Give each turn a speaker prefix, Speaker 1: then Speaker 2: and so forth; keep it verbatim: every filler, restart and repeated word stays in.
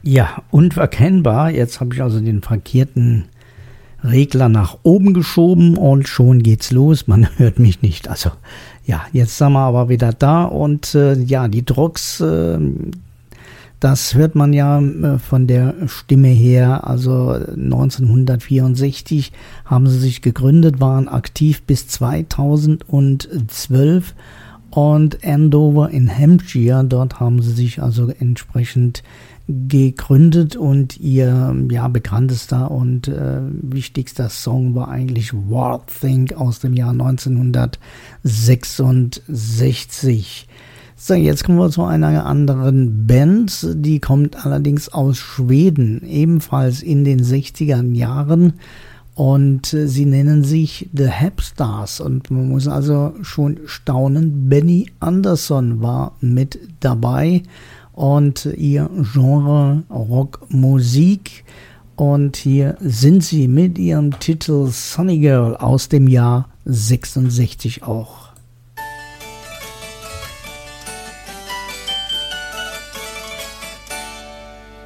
Speaker 1: Ja, unverkennbar. Jetzt habe ich also den verkehrten Regler nach oben geschoben und schon geht's los. Man hört mich nicht. Also ja, jetzt sind wir aber wieder da und äh, ja, die Drogs, äh, das hört man ja äh, von der Stimme her. Also neunzehnhundertvierundsechzig haben sie sich gegründet, waren aktiv bis zweitausendzwölf und Andover in Hampshire, dort haben sie sich also entsprechend gegründet und ihr ja bekanntester und äh, wichtigster Song war eigentlich Wild Thing aus dem Jahr neunzehnhundertsechsundsechzig. So, jetzt kommen wir zu einer anderen Band, die kommt allerdings aus Schweden, ebenfalls in den sechziger Jahren und äh, sie nennen sich The Hepstars und man muss also schon staunen, Benny Andersson war mit dabei. Und ihr Genre Rockmusik. Und hier sind sie mit ihrem Titel Sunny Girl aus dem Jahr sechsundsechzig auch.